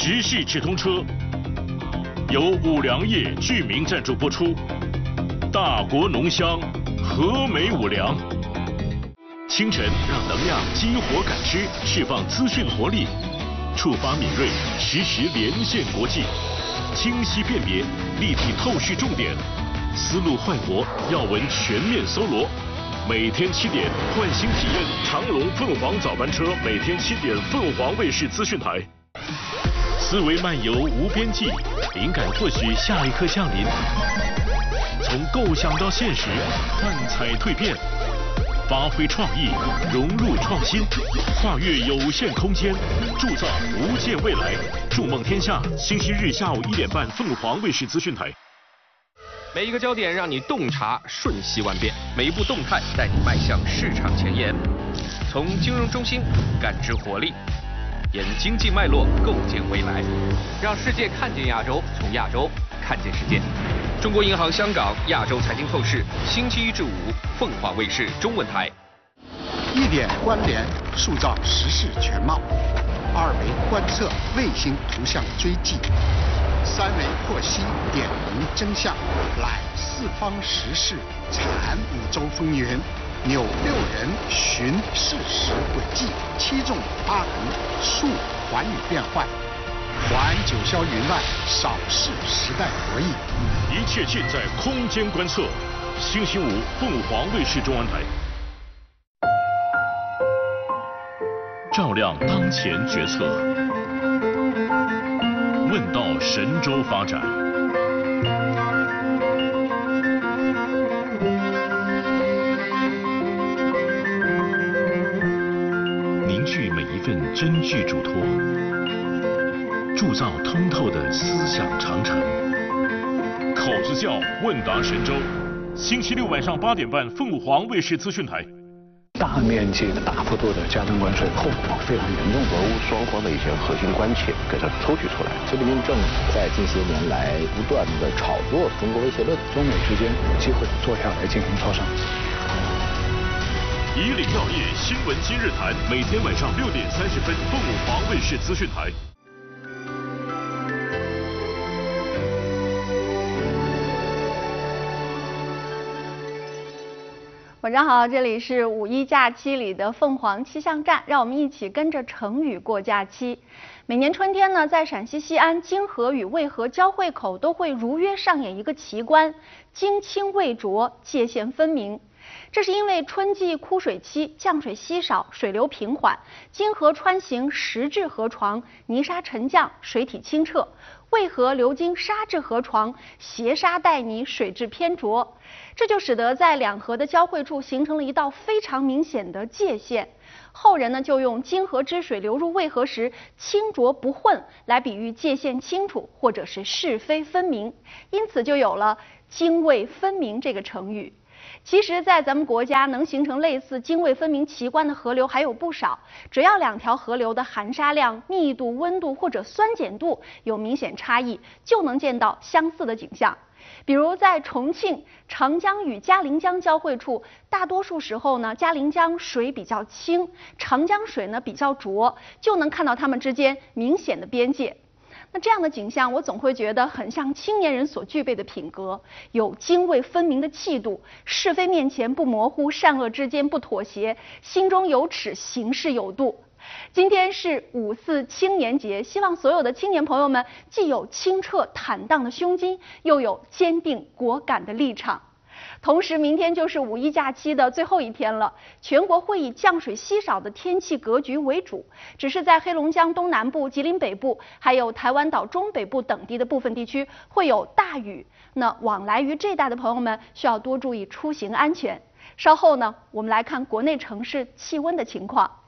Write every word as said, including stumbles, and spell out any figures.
时事直通车由五粮液居民赞助播出，大国浓香，和美五粮。清晨让能量激活感知，释放资讯活力，触发敏锐，实时连线国际，清晰辨别，立体透视重点，思路焕活，要闻全面搜罗。每天七点，换新体验长龙凤凰早班车，每天七点，凤凰卫视资讯台。思维漫游无边际，灵感或许下一刻降临。从构想到现实，幻彩蜕变，发挥创意，融入创新，跨越有限空间，铸造无界未来。筑梦天下，星期日下午一点半，凤凰卫视资讯台。 每一个焦点让你洞察瞬息万变，每一步动态带你迈向市场前沿。从金融中心感知活力，沿经济脉络构建未来，让世界看见亚洲，从亚洲看见世界。中国银行香港亚洲财经透视，星期一至五，凤凰卫视中文台。 一点关联，塑造时事全貌；二维观测，卫星图像追迹；三维获悉，点明真相。览四方时事，产五洲风云。纽六人寻事实轨迹，七纵八横述寰宇变幻，环九霄云外，扫视时代博弈。 一切尽在空间观测。星期五，凤凰卫视中文台。照亮当前决策，问道神州发展。凝聚每一份真挚嘱托，铸造通透的思想长城。口子窖问答神州，星期六晚上八点半，凤凰卫视资讯台。 大面积的、大幅度的加征关税，后果非常严重。 俄乌双方的一些核心关切给它抽取出来。 习近平政府在近些年来不断的炒作中国威胁论， 中美之间有机会坐下来进行磋商。 以岭药业新闻今日谈，每天晚上六点三十分，凤凰卫视资讯台。 晚上好，这里是五一假期里的凤凰气象站，让我们一起跟着成语过假期。每年春天呢，在陕西西安泾河与渭河交汇口都会如约上演一个奇观——泾清渭浊，界限分明。这是因为春季枯水期，降水稀少，水流平缓，泾河穿行石质河床，泥沙沉降，水体清澈；渭河流经沙质河床，斜沙带泥，水质偏浊。这就使得在两河的交汇处形成了一道非常明显的界限。后人呢就用泾河之水流入渭河时清浊不混来比喻界限清楚，或者是是非分明，因此就有了泾渭分明这个成语。其实，在咱们国家能形成类似泾渭分明奇观的河流还有不少，只要两条河流的含沙量、密度、温度或者酸碱度有明显差异，就能见到相似的景象。比如在重庆，长江与嘉陵江交汇处，大多数时候呢，嘉陵江水比较清，长江水呢比较浊，就能看到它们之间明显的边界。那这样的景象，我总会觉得很像青年人所具备的品格，有泾渭分明的气度，是非面前不模糊，善恶之间不妥协，心中有尺，行事有度。今天是五四青年节，希望所有的青年朋友们既有清澈坦荡的胸襟，又有坚定果敢的立场。同时，明天就是五一假期的最后一天了，全国会以降水稀少的天气格局为主，只是在黑龙江东南部、吉林北部，还有台湾岛中北部等地的部分地区会有大雨。那往来于这带的朋友们需要多注意出行安全。稍后呢，我们来看国内城市气温的情况。